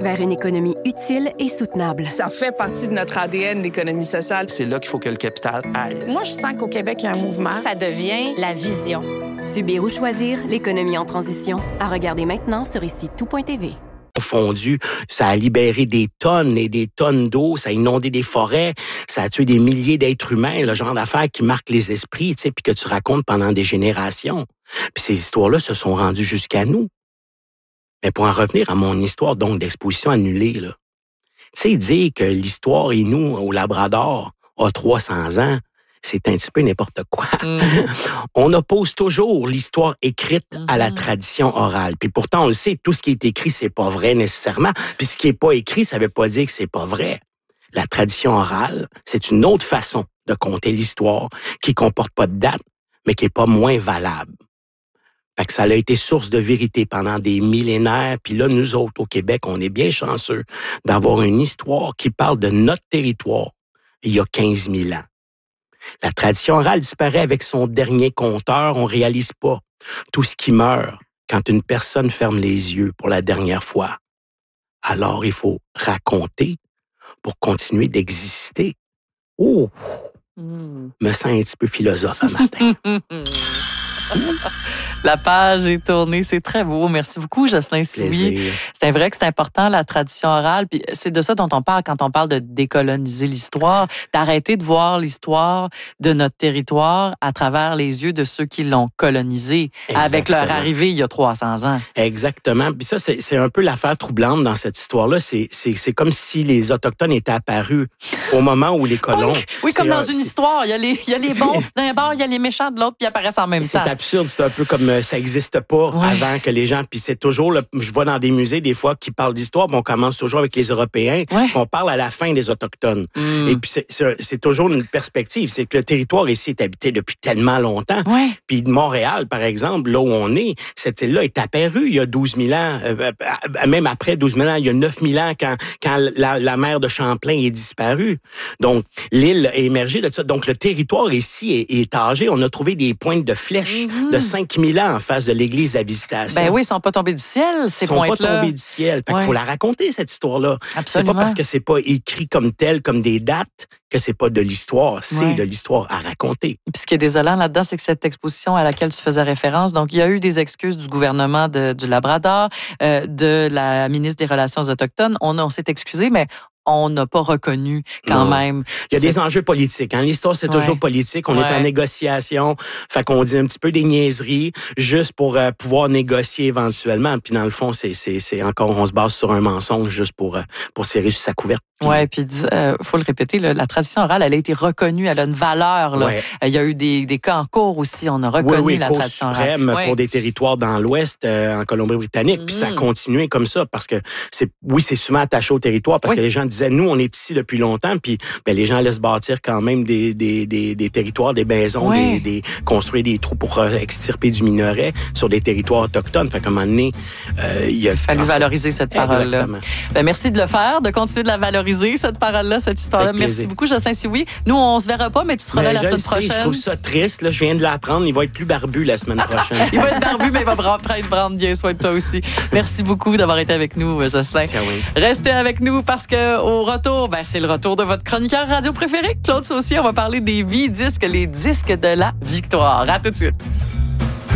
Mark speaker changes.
Speaker 1: vers une économie utile et soutenable.
Speaker 2: Ça fait partie de notre ADN, l'économie sociale.
Speaker 3: C'est là qu'il faut que le capital aille.
Speaker 2: Moi, je sens qu'au Québec, il y a un mouvement.
Speaker 4: Ça devient la vision.
Speaker 1: Subir ou choisir l'économie en transition. À regarder maintenant sur ici-tout.tv.
Speaker 5: Fondu, ça a libéré des tonnes et des tonnes d'eau, ça a inondé des forêts, ça a tué des milliers d'êtres humains, le genre d'affaires qui marque les esprits, tu sais, puis que tu racontes pendant des générations. Puis ces histoires-là se sont rendues jusqu'à nous. Mais pour en revenir à mon histoire, donc, d'exposition annulée, là, tu sais, dire que l'histoire et nous, au Labrador, a 300 ans, c'est un petit peu n'importe quoi. On oppose toujours l'histoire écrite à la tradition orale. Puis pourtant, on le sait, tout ce qui est écrit, c'est pas vrai nécessairement. Puis ce qui est pas écrit, ça veut pas dire que c'est pas vrai. La tradition orale, c'est une autre façon de conter l'histoire qui comporte pas de date, mais qui est pas moins valable. Fait que ça a été source de vérité pendant des millénaires. Puis là, nous autres, au Québec, on est bien chanceux d'avoir une histoire qui parle de notre territoire il y a 15 000 ans. La tradition orale disparaît avec son dernier conteur. On réalise pas tout ce qui meurt quand une personne ferme les yeux pour la dernière fois. Alors, il faut raconter pour continuer d'exister. Oh! Me sens un petit peu philosophe un matin.
Speaker 6: La page est tournée, c'est très beau. Merci beaucoup, Jocelyn Sioui. C'est vrai que c'est important, la tradition orale. Puis c'est de ça dont on parle quand on parle de décoloniser l'histoire, d'arrêter de voir l'histoire de notre territoire à travers les yeux de ceux qui l'ont colonisé. Exactement. Avec leur arrivée il y a 300 ans.
Speaker 5: Exactement. Puis ça, c'est un peu l'affaire troublante dans cette histoire-là. C'est comme si les Autochtones étaient apparus au moment où les colons...
Speaker 6: Oui, comme dans une histoire. Il y a les bons d'un bord, il y a les méchants de l'autre, puis ils apparaissent en même temps.
Speaker 5: C'est absurde. C'est un peu comme ça n'existe pas avant que les gens... Puis c'est toujours... je vois dans des musées, des fois, qui parlent d'histoire, on commence toujours avec les Européens, on parle à la fin des Autochtones. Et puis c'est toujours une perspective. C'est que le territoire ici est habité depuis tellement longtemps. Puis Montréal, par exemple, là où on est, cette île-là est apparue il y a 12 000 ans, même après 12 000 ans, il y a 9 000 ans, quand la mer de Champlain est disparue. Donc, l'île a émergé de ça. Donc, le territoire ici est âgé. On a trouvé des pointes de flèches de 5 000 ans en face de l'église de la Visitation.
Speaker 6: Ben oui, ils sont pas tombés du ciel, ces pointes-là.
Speaker 5: Ils sont pas tombés du ciel. Fait qu'il faut la raconter, cette histoire-là.
Speaker 6: Absolument.
Speaker 5: C'est pas parce que c'est pas écrit comme tel, comme des dates, que c'est pas de l'histoire. C'est de l'histoire à raconter.
Speaker 6: Puis ce qui est désolant là-dedans, c'est que cette exposition à laquelle tu faisais référence, donc il y a eu des excuses du gouvernement du Labrador, de la ministre des Relations autochtones. On s'est excusé, mais on n'a pas reconnu quand même.
Speaker 5: Il y a des enjeux politiques. Hein? L'histoire, c'est toujours politique. On est en négociation. Fait qu'on dit un petit peu des niaiseries juste pour pouvoir négocier éventuellement. Puis dans le fond, c'est encore, on se base sur un mensonge juste pour serrer sur sa couverte.
Speaker 6: Oui, puis faut le répéter, la tradition orale, elle a été reconnue, elle a une valeur. Là. Il y a eu des cas en cours aussi, on a reconnu la tradition orale.
Speaker 5: Cour suprême pour des territoires dans l'Ouest, en Colombie-Britannique, puis ça a continué comme ça, parce que c'est souvent attaché au territoire, parce que les gens disaient, nous, on est ici depuis longtemps, puis les gens laissent bâtir quand même des territoires, des maisons, construire des trous pour extirper du minerai sur des territoires autochtones. Fait qu'à un moment donné, il a
Speaker 6: fallu valoriser cette parole-là. Merci de le faire, de continuer de la valoriser, cette parole-là, cette histoire-là. Merci beaucoup, Jocelyn Sioui. Nous, on se verra pas, mais tu seras là la semaine prochaine.
Speaker 5: Je trouve ça triste. Là, je viens de l'apprendre. Il va être plus barbu la semaine prochaine.
Speaker 6: Il va être barbu, mais il va prendre bien soin de toi aussi. Merci beaucoup d'avoir été avec nous, Jocelyn. Restez avec nous parce que au retour, c'est le retour de votre chroniqueur radio préféré, Claude Saucier. On va parler des V-disques, les disques de la victoire. À tout de suite.